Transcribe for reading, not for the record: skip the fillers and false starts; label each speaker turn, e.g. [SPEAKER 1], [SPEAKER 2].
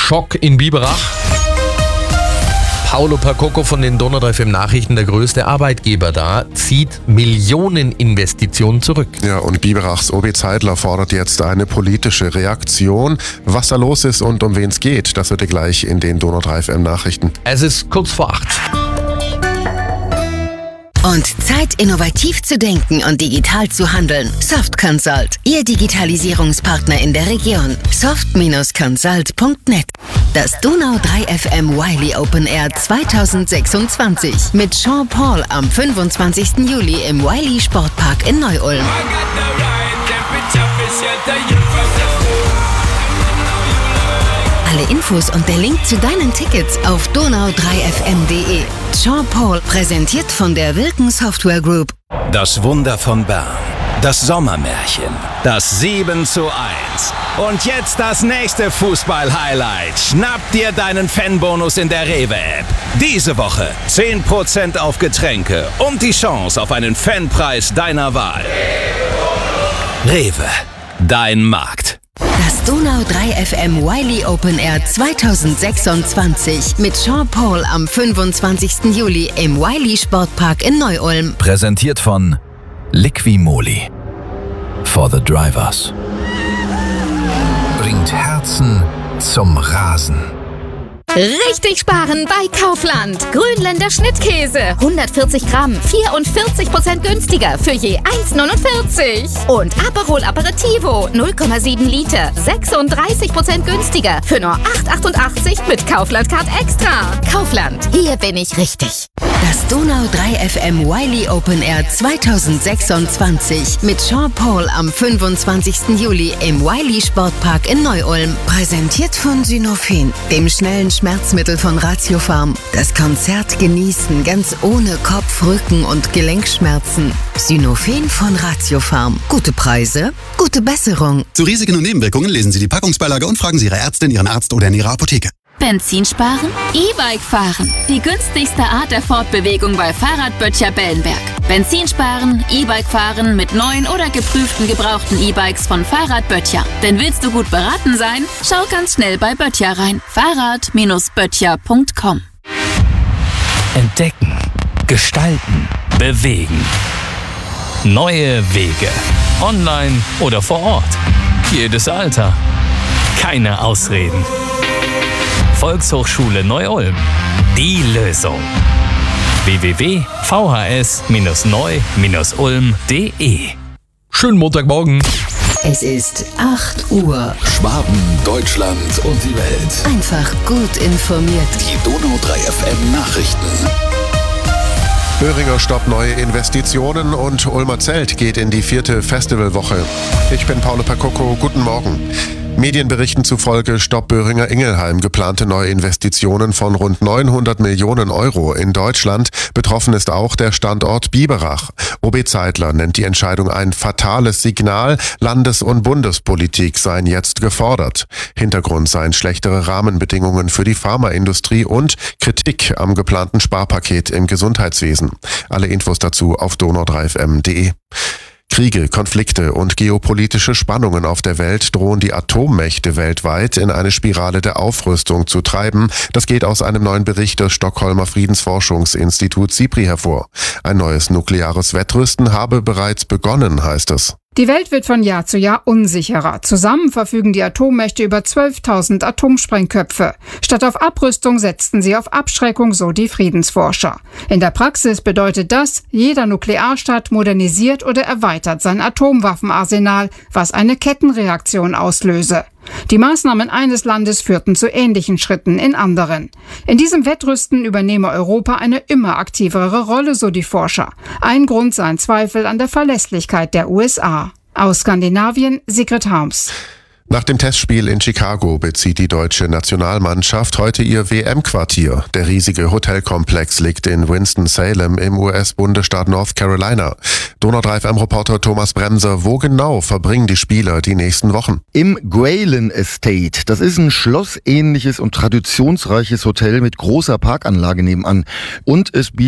[SPEAKER 1] Schock in Biberach. Paulo Percoco von den Donau 3 FM Nachrichten, der größte Arbeitgeber da, zieht Millioneninvestitionen zurück.
[SPEAKER 2] Ja, und Biberachs Obi Zeidler fordert jetzt eine politische Reaktion. Was da los ist und um wen es geht, das hört ihr gleich in den Donau 3 FM Nachrichten.
[SPEAKER 1] Es ist kurz vor 8.
[SPEAKER 3] Und Zeit, innovativ zu denken und digital zu handeln. Soft Consult, Ihr Digitalisierungspartner in der Region. soft-consult.net. Das Donau 3 FM Wiley Open Air 2026 mit Sean Paul am 25. Juli im Wiley Sportpark in Neu-Ulm. Alle Infos und der Link zu deinen Tickets auf donau3fm.de. Sean Paul, präsentiert von der Wilken Software Group.
[SPEAKER 4] Das Wunder von Bern. Das Sommermärchen. Das 7:1. Und jetzt das nächste Fußball-Highlight. Schnapp dir deinen Fanbonus in der Rewe-App. Diese Woche 10% auf Getränke und die Chance auf einen Fanpreis deiner Wahl. Rewe, dein Markt.
[SPEAKER 3] Das Donau 3 FM Wiley Open Air 2026 mit Sean Paul am 25. Juli im Wiley Sportpark in Neu-Ulm.
[SPEAKER 5] Präsentiert von Liqui-Moly. For the Drivers. Bringt Herzen zum Rasen.
[SPEAKER 6] Richtig sparen bei Kaufland. Grünländer Schnittkäse. 140 Gramm, 44% günstiger für je 1,49. Und Aperol Aperitivo, 0,7 Liter, 36% günstiger für nur 8,88 mit Kaufland Card Extra. Kaufland, hier bin ich richtig.
[SPEAKER 3] Das Donau 3 FM Wiley Open Air 2026 mit Sean Paul am 25. Juli im Wiley Sportpark in Neu-Ulm. Präsentiert von Synofen, dem schnellen Schmerzmittel von Ratiopharm. Das Konzert genießen ganz ohne Kopf-, Rücken- und Gelenkschmerzen. Synofen von Ratiopharm. Gute Preise, gute Besserung.
[SPEAKER 7] Zu Risiken und Nebenwirkungen lesen Sie die Packungsbeilage und fragen Sie Ihre Ärztin, Ihren Arzt oder in Ihrer Apotheke.
[SPEAKER 8] Benzin sparen? E-Bike fahren. Die günstigste Art der Fortbewegung bei Fahrradböttcher Bellenberg. Benzin sparen, E-Bike fahren mit neuen oder geprüften gebrauchten E-Bikes von Fahrradböttcher. Denn willst du gut beraten sein? Schau ganz schnell bei Böttcher rein. Fahrrad-böttcher.com.
[SPEAKER 9] Entdecken, gestalten, bewegen. Neue Wege. Online oder vor Ort. Jedes Alter. Keine Ausreden. Volkshochschule Neu-Ulm. Die Lösung. www.vhs-neu-ulm.de.
[SPEAKER 1] Schönen Montagmorgen.
[SPEAKER 3] Es ist 8 Uhr.
[SPEAKER 5] Schwaben, Deutschland und die Welt.
[SPEAKER 3] Einfach gut informiert.
[SPEAKER 5] Die Donau 3 FM Nachrichten.
[SPEAKER 2] Böhringer stoppt neue Investitionen und Ulmer Zelt geht in die 4. Festivalwoche. Ich bin Paulo Percoco, guten Morgen. Medienberichten zufolge stoppt Böhringer Ingelheim geplante neue Investitionen von rund 900 Millionen Euro in Deutschland. Betroffen ist auch der Standort Biberach. Obi Zeidler nennt die Entscheidung ein fatales Signal. Landes- und Bundespolitik seien jetzt gefordert. Hintergrund seien schlechtere Rahmenbedingungen für die Pharmaindustrie und Kritik am geplanten Sparpaket im Gesundheitswesen. Alle Infos dazu auf donau3fm.de. Kriege, Konflikte und geopolitische Spannungen auf der Welt drohen die Atommächte weltweit in eine Spirale der Aufrüstung zu treiben. Das geht aus einem neuen Bericht des Stockholmer Friedensforschungsinstituts SIPRI hervor. Ein neues nukleares Wettrüsten habe bereits begonnen, heißt es.
[SPEAKER 10] Die Welt wird von Jahr zu Jahr unsicherer. Zusammen verfügen die Atommächte über 12.000 Atomsprengköpfe. Statt auf Abrüstung setzten sie auf Abschreckung, so die Friedensforscher. In der Praxis bedeutet das, jeder Nuklearstaat modernisiert oder erweitert sein Atomwaffenarsenal, was eine Kettenreaktion auslöse. Die Maßnahmen eines Landes führten zu ähnlichen Schritten in anderen. In diesem Wettrüsten übernehme Europa eine immer aktivere Rolle, so die Forscher. Ein Grund seien Zweifel an der Verlässlichkeit der USA. Aus Skandinavien, Sigrid Harms.
[SPEAKER 2] Nach dem Testspiel in Chicago bezieht die deutsche Nationalmannschaft heute ihr WM-Quartier. Der riesige Hotelkomplex liegt in Winston-Salem im US-Bundesstaat North Carolina. Donau 3 FM-Reporter Thomas Bremser, wo genau verbringen die Spieler die nächsten Wochen?
[SPEAKER 11] Im Grayling Estate. Das ist ein schlossähnliches und traditionsreiches Hotel mit großer Parkanlage nebenan. Und es bietet